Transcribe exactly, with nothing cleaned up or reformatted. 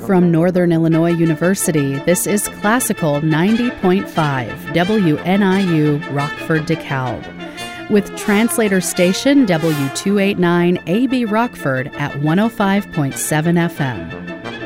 From Northern Illinois University, this is Classical ninety point five W N I U Rockford DeKalb, with translator station W two eighty-nine A B Rockford at one oh five point seven F M.